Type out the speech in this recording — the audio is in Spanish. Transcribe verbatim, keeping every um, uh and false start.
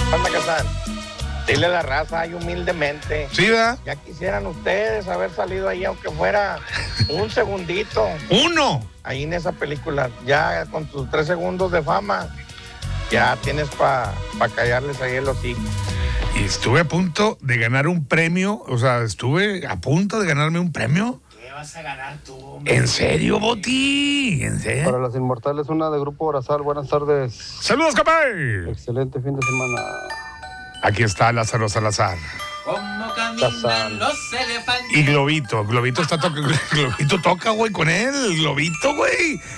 Anda, Casar. Dile a la raza ahí humildemente. Sí, ¿verdad? Ya quisieran ustedes haber salido ahí, aunque fuera un segundito. ¡Uno! Ahí en esa película. Ya con tus tres segundos de fama, ya tienes para pa callarles ahí el hocico. Y estuve a punto de ganar un premio. O sea, estuve a punto de ganarme un premio. ¿Qué vas a ganar tú, hombre? ¿En serio, Boti? ¿En serio? Para los inmortales, una de Grupo Orazal. Buenas tardes. ¡Saludos, capay! Excelente fin de semana. Aquí está Lázaro Salazar. ¿Cómo caminan los elefantes? Y Globito. Globito está tocando. Globito toca, güey, con él. Globito, güey.